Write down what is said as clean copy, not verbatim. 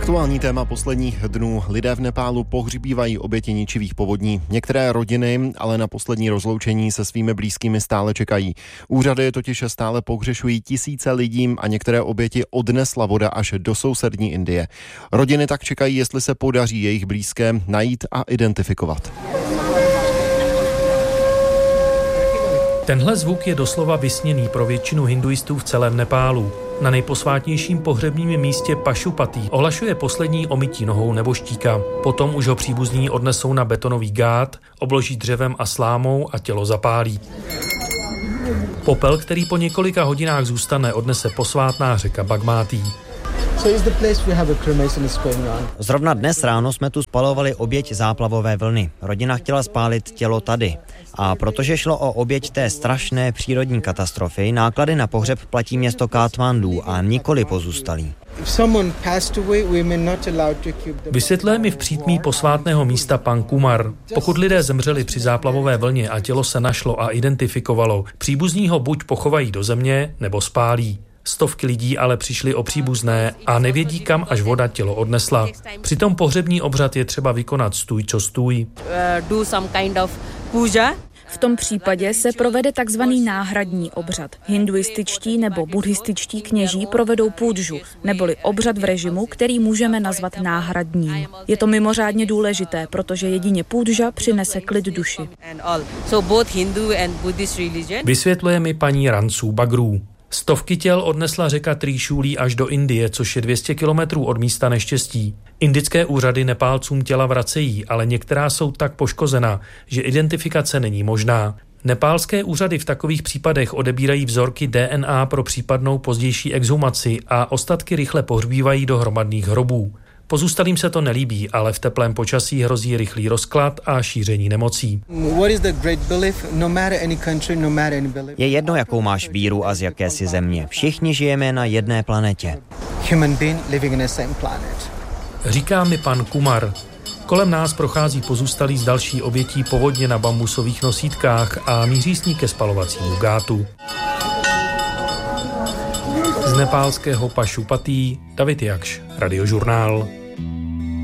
Aktuální téma posledních dnů. Lidé v Nepálu pohřbívají oběti ničivých povodní. Některé rodiny ale na poslední rozloučení se svými blízkými stále čekají. Úřady totiž stále pohřešují tisíce lidí a některé oběti odnesla voda až do sousední Indie. Rodiny tak čekají, jestli se podaří jejich blízké najít a identifikovat. Tenhle zvuk je doslova vysněný pro většinu hinduistů v celém Nepálu. Na nejposvátnějším pohřebním místě Pašupatí ohlašuje poslední omytí nohou nebožtíka. Potom už ho příbuzní odnesou na betonový gát, obloží dřevem a slámou a tělo zapálí. Popel, který po několika hodinách zůstane, odnese posvátná řeka Bagmati. Zrovna dnes ráno jsme tu spalovali oběť záplavové vlny. Rodina chtěla spálit tělo tady. A protože šlo o oběť té strašné přírodní katastrofy, náklady na pohřeb platí město Katmandu a nikoli pozůstalí. Vysvětluje mi v přítmí posvátného místa pan Kumar. Pokud lidé zemřeli při záplavové vlně a tělo se našlo a identifikovalo, příbuzní ho buď pochovají do země, nebo spálí. Stovky lidí ale přišli o příbuzné a nevědí, kam až voda tělo odnesla. Přitom pohřební obřad je třeba vykonat stůj co stůj. V tom případě se provede takzvaný náhradní obřad. Hinduističtí nebo buddhističtí kněží provedou půdžu, neboli obřad v režimu, který můžeme nazvat náhradním. Je to mimořádně důležité, protože jedině půdža přinese klid duši. Vysvětluje mi paní Ransu Bagrů. Stovky těl odnesla řeka Trishuli až do Indie, což je 200 kilometrů od místa neštěstí. Indické úřady Nepálcům těla vracejí, ale některá jsou tak poškozena, že identifikace není možná. Nepálské úřady v takových případech odebírají vzorky DNA pro případnou pozdější exhumaci a ostatky rychle pohřbívají do hromadných hrobů. Pozůstalým se to nelíbí, ale v teplém počasí hrozí rychlý rozklad a šíření nemocí. Je jedno, jakou máš víru a z jaké si země. Všichni žijeme na jedné planetě. Říká mi pan Kumar. Kolem nás prochází pozůstalí z další obětí povodně na bambusových nosítkách a míří s ní ke spalovacímu gátu. Z nepálského Pašupatí David Jakš, Radiožurnál.